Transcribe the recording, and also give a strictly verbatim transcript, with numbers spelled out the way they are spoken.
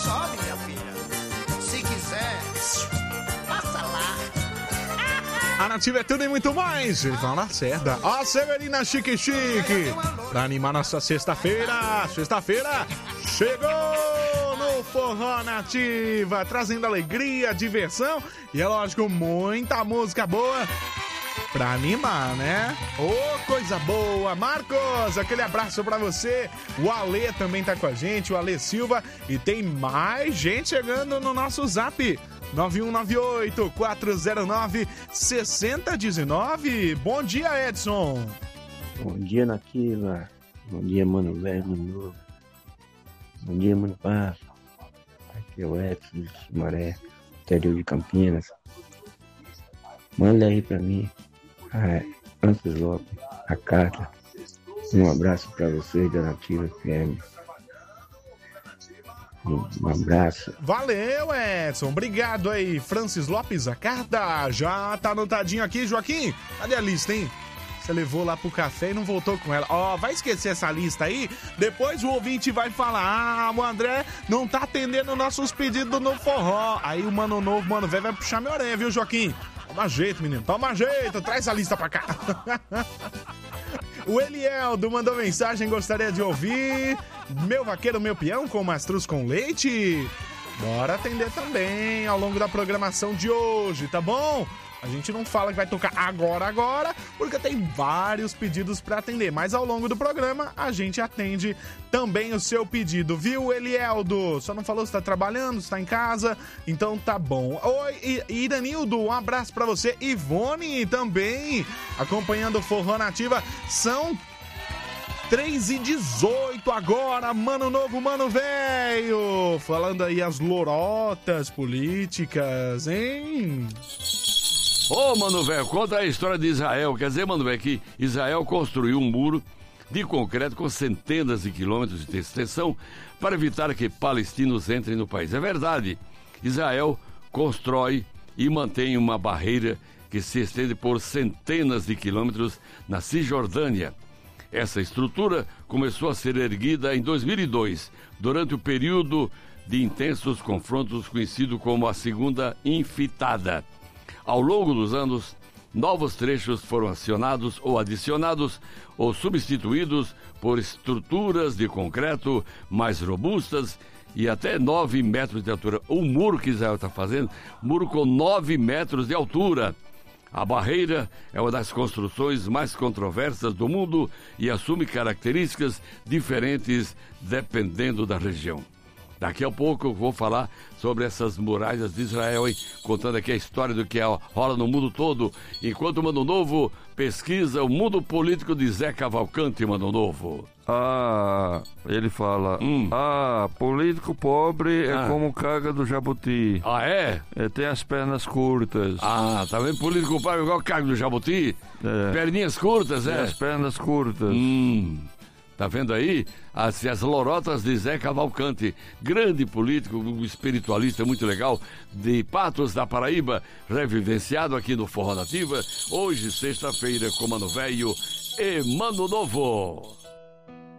sobe, minha filha. Se quiser, passa lá. A Nativa é tudo e muito mais. Ele fala certa. Ó, Severina Chique Chique. Pra animar nossa sexta-feira. Sexta-feira chegou no Forró Nativa. Trazendo alegria, diversão e, é lógico, muita música boa pra animar, né? Ô, oh, coisa boa. Marcos, aquele abraço pra você. O Alê também tá com a gente, o Alê Silva. E tem mais gente chegando no nosso zap. nove um nove oito, quatro zero nove, seis zero um nove. Bom dia, Edson. Bom dia, Nativa. Bom dia, mano velho, mano novo. Bom dia, mano Paz. Aqui é o Edson de Sumaré, interior de Campinas. Manda aí pra mim, a Francis Lopes, a carta. Um abraço pra vocês da Nativa F M. Um abraço. Valeu, Edson. Obrigado aí, Francis Lopes, a carta. Já tá anotadinho aqui, Joaquim. Cadê a lista, hein? Você levou lá pro café e não voltou com ela. Ó, oh, vai esquecer essa lista aí? Depois o ouvinte vai falar: ah, o André não tá atendendo nossos pedidos no forró. Aí o mano novo, mano velho, vai puxar minha orelha, viu, Joaquim? Toma jeito, menino. Toma jeito. Traz a lista pra cá. O Elieldo mandou mensagem, gostaria de ouvir Meu Vaqueiro, Meu Peão com mastruz com leite. Bora atender também ao longo da programação de hoje, tá bom? A gente não fala que vai tocar agora, agora, porque tem vários pedidos pra atender. Mas ao longo do programa, a gente atende também o seu pedido, viu, Elieldo? Só não falou se tá trabalhando, se tá em casa, então tá bom. Oi, Iranildo, um abraço pra você. Ivone também, acompanhando o Forró Nativa. São três e dezoito agora, mano novo, mano velho. Falando aí as lorotas políticas, hein? Ô, oh, mano velho, conta a história de Israel. Quer dizer, mano velho, que Israel construiu um muro de concreto com centenas de quilômetros de extensão para evitar que palestinos entrem no país. É verdade, Israel constrói e mantém uma barreira que se estende por centenas de quilômetros na Cisjordânia. Essa estrutura começou a ser erguida em dois mil e dois, durante o período de intensos confrontos conhecido como a Segunda Intifada. Ao longo dos anos, novos trechos foram acionados ou adicionados ou substituídos por estruturas de concreto mais robustas e até nove metros de altura. O muro que Israel está fazendo, muro com nove metros de altura. A barreira é uma das construções mais controversas do mundo e assume características diferentes dependendo da região. Daqui a pouco eu vou falar sobre essas muralhas de Israel, hein? Contando aqui a história do que rola no mundo todo. Enquanto o Mano Novo pesquisa o mundo político de Zé Cavalcante, Mano Novo. Ah, ele fala, hum. ah, político pobre é ah. como caga do jabuti. Ah, é? é? Tem as pernas curtas. Ah, tá vendo? Político pobre igual caga do jabuti? É. Perninhas curtas, é? Tem as pernas curtas. Hum... Tá vendo aí? As, as lorotas de Zé Cavalcante, grande político, um espiritualista muito legal, de Patos da Paraíba, revivenciado aqui no Forró Nativa, hoje, sexta-feira, com Mano Velho e Mano Novo.